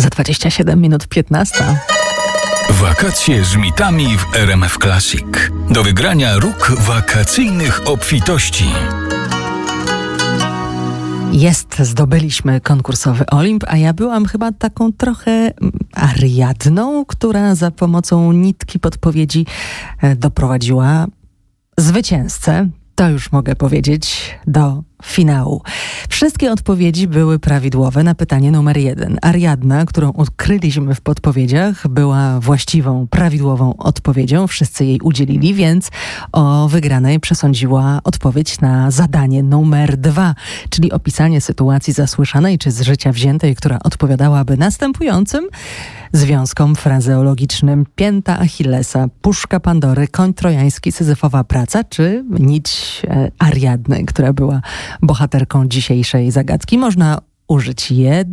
Za 27 minut 15. Wakacje z mitami w RMF Classic. Do wygrania róg wakacyjnych obfitości. Zdobyliśmy konkursowy Olimp, a ja byłam chyba taką trochę Ariadną, która za pomocą nitki podpowiedzi doprowadziła zwycięzcę, to już mogę powiedzieć, do finału. Wszystkie odpowiedzi były prawidłowe na pytanie numer 1. Ariadna, którą odkryliśmy w podpowiedziach, była właściwą, prawidłową odpowiedzią. Wszyscy jej udzielili, więc o wygranej przesądziła odpowiedź na zadanie numer 2, czyli opisanie sytuacji zasłyszanej czy z życia wziętej, która odpowiadałaby następującym związkom frazeologicznym: pięta Achillesa, puszka Pandory, koń trojański, syzyfowa praca, czy nić Ariadny, która była bohaterką dzisiejszej zagadki. Można użyć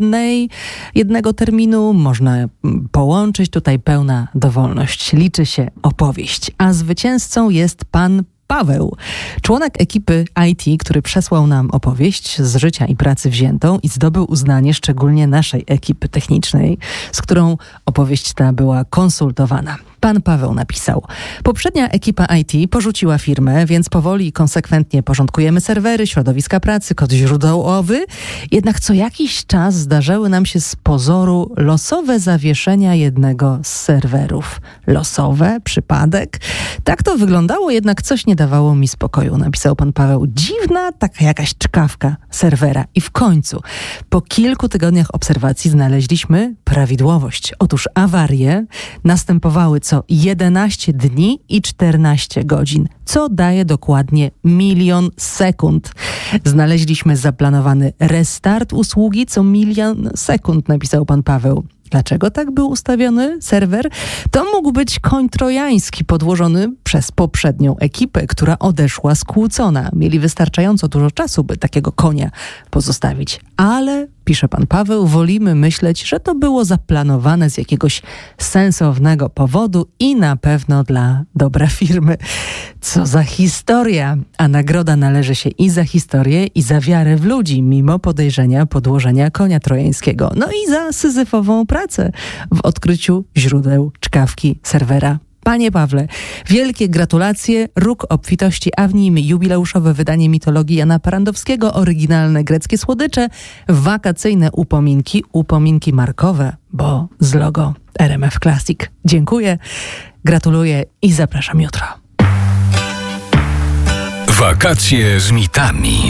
jednego terminu, można połączyć, tutaj pełna dowolność. Liczy się opowieść. A zwycięzcą jest pan Paweł, członek ekipy IT, który przesłał nam opowieść z życia i pracy wziętą i zdobył uznanie szczególnie naszej ekipy technicznej, z którą opowieść ta była konsultowana. Pan Paweł napisał: poprzednia ekipa IT porzuciła firmę, więc powoli i konsekwentnie porządkujemy serwery, środowiska pracy, kod źródłowy. Jednak co jakiś czas zdarzały nam się z pozoru losowe zawieszenia jednego z serwerów. Losowe? Przypadek? Tak to wyglądało, jednak coś nie dawało mi spokoju, napisał pan Paweł. Dziwna taka jakaś czkawka serwera. I w końcu, po kilku tygodniach obserwacji znaleźliśmy prawidłowość. Otóż awarie następowały co 11 dni i 14 godzin, co daje dokładnie 1 000 000 sekund. Znaleźliśmy zaplanowany restart usługi co 1 000 000 sekund, napisał pan Paweł. Dlaczego tak był ustawiony serwer? To mógł być koń trojański podłożony przez poprzednią ekipę, która odeszła skłócona. Mieli wystarczająco dużo czasu, by takiego konia pozostawić. Ale, pisze pan Paweł, wolimy myśleć, że to było zaplanowane z jakiegoś sensownego powodu i na pewno dla dobra firmy. Co za historia! A nagroda należy się i za historię, i za wiarę w ludzi, mimo podejrzenia podłożenia konia trojańskiego. No i za syzyfową pracę w odkryciu źródeł czkawki serwera. Panie Pawle, wielkie gratulacje. Róg obfitości, a w nim jubileuszowe wydanie mitologii Jana Parandowskiego, oryginalne greckie słodycze, wakacyjne upominki markowe, bo z logo RMF Classic. Dziękuję, gratuluję i zapraszam jutro. Wakacje z mitami.